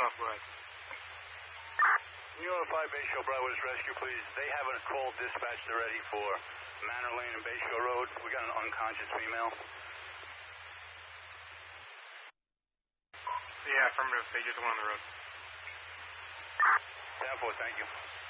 off, go ahead. Can you notify Bayshore Broadway's rescue, please? They have a call dispatched already for Manor Lane and Bayshore Road. We got an unconscious female. Yeah, affirmative. They just went on the road. 10-4, thank you.